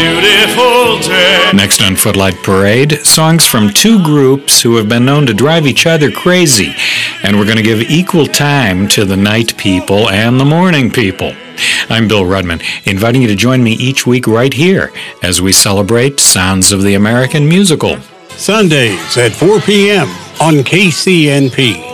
Beautiful day. Next on Footlight Parade, songs from two groups who have been known to drive each other crazy. And we're going to give equal time to the night people and the morning people. I'm Bill Rudman, inviting you to join me each week right here as we celebrate Sounds of the American Musical. Sundays at 4 p.m. on KCNP.